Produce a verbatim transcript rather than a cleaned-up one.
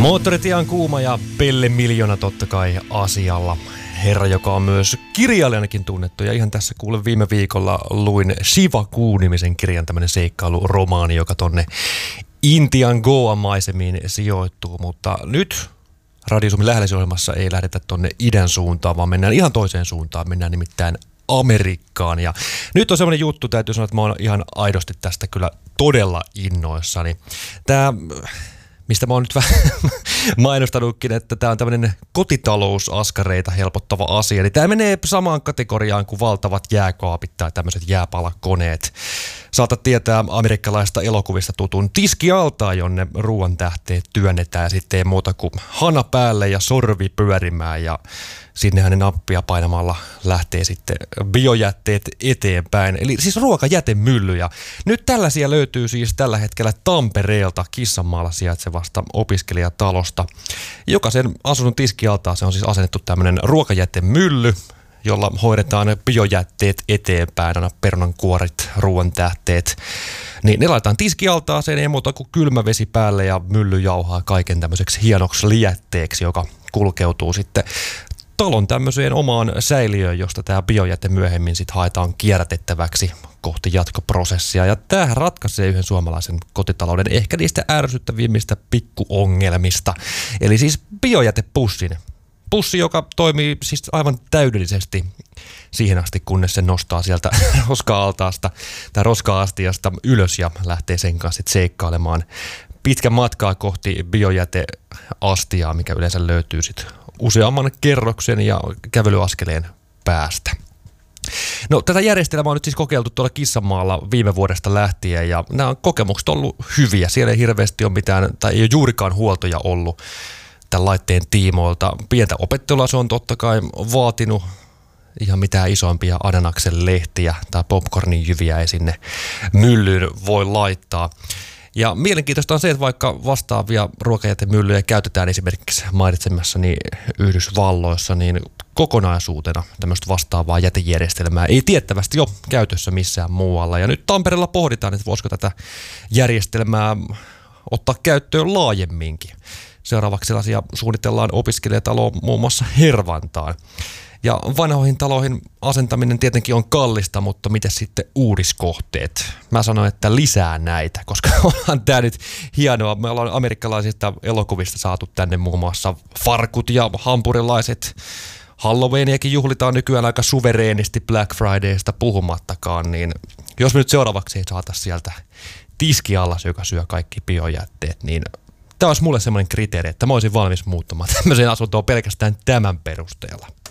Moottoritie on kuuma ja Pelle Miljoona totta kai asialla. Herra, joka on myös kirjailijanakin tunnettu. Ja ihan tässä kuulen viime viikolla luin Shiva Kuu-nimisen kirjan, tämmöinen seikkailuromaani, joka tonne Intian Goa-maisemiin sijoittuu. Mutta nyt Radio Suomen lähellisohjelmassa ei lähdetä tonne idän suuntaan, vaan mennään ihan toiseen suuntaan. Mennään nimittäin Amerikkaan. Ja nyt on semmoinen juttu, täytyy sanoa, että mä oon ihan aidosti tästä kyllä todella innoissani. Tää, mistä mä oon nyt vähän mainostanutkin, että tää on tämmöinen kotitalousaskareita helpottava asia. Eli tää menee samaan kategoriaan kuin valtavat jääkaapit tai tämmöiset jääpalakoneet. Saatat tietää amerikkalaista elokuvista tutun tiskialtaan, jonne ruoan tähteet työnnetään ja sitten ei muuta kuin hana päälle ja sorvi pyörimään ja sinnehän ne nappia painamalla lähtee sitten biojätteet eteenpäin. Eli siis ruokajätemylly. Ja nyt tällaisia löytyy siis tällä hetkellä Tampereelta Kissanmaalla sijaitsevasta opiskelijatalosta. Jokaisen asunnon tiskialtaan se on siis asennettu tämmöinen ruokajätemylly, jolla hoidetaan biojätteet eteenpäin, aina perunankuorit, ruoan tähteet. Niin ne laitetaan tiskialtaaseen, ei muuta kuin kylmä vesi päälle ja mylly jauhaa kaiken tämmöiseksi hienoksi lietteeksi, joka kulkeutuu sitten talon tämmöiseen omaan säiliöön, josta tämä biojäte myöhemmin sitten haetaan kierrätettäväksi kohti jatkoprosessia. Ja tämähän ratkaisee yhden suomalaisen kotitalouden ehkä niistä ärsyttävimmistä pikkuongelmista. Eli siis biojätepussin. Pussi, joka toimii siis aivan täydellisesti siihen asti, kunnes se nostaa sieltä roska-altaasta tai roska-astiasta ylös ja lähtee sen kanssa seikkailemaan pitkän matkaa kohti biojäteastiaa, mikä yleensä löytyy sitten useamman kerroksen ja kävelyaskeleen päästä. No, tätä järjestelmää on nyt siis kokeiltu tuolla Kissanmaalla viime vuodesta lähtien ja nämä kokemukset on ollut hyviä. Siellä ei hirveästi ole mitään tai ei ole juurikaan huoltoja ollut tämän laitteen tiimoilta. Pientä opettelua se on totta kai vaatinut, ihan mitään isompia Adanaksen lehtiä tai popcornin jyviä ei sinne myllyyn voi laittaa. Ja mielenkiintoista on se, että vaikka vastaavia ruokajätemyllyjä käytetään esimerkiksi mainitsemassani Yhdysvalloissa, niin kokonaisuutena tämmöistä vastaavaa jätejärjestelmää ei tiettävästi ole käytössä missään muualla. Ja nyt Tampereella pohditaan, että voisiko tätä järjestelmää ottaa käyttöön laajemminkin. Seuraavaksi sellaisia suunnitellaan opiskelijataloon muun muassa Hervantaan. Ja vanhoihin taloihin asentaminen tietenkin on kallista, mutta miten sitten uudiskohteet? Mä sanon, että lisää näitä, koska onhan tää nyt hienoa. Me ollaan amerikkalaisista elokuvista saatu tänne muun muassa farkut ja hampurilaiset. Halloweeniakin juhlitaan nykyään aika suvereenisti Black Fridaysta puhumattakaan, niin jos me nyt seuraavaksi ei saata sieltä tiskiallas, joka syö kaikki biojätteet, niin tämä olisi mulle semmoinen kriteeri, että mä olisin valmis muuttamaan tämmöiseen asuntoon pelkästään tämän perusteella.